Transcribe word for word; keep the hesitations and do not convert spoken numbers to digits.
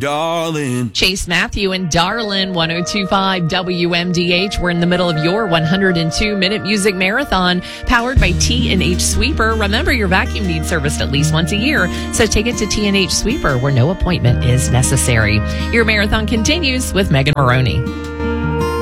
darling. Chase Matthew and Darlin, one oh two point five W M D H. We're in the middle of your one hundred two minute music marathon, powered by T and H Sweeper. Remember, your vacuum needs serviced at least once a year, so take it to T and H Sweeper, where no appointment is necessary. Your marathon continues with Megan Maroney.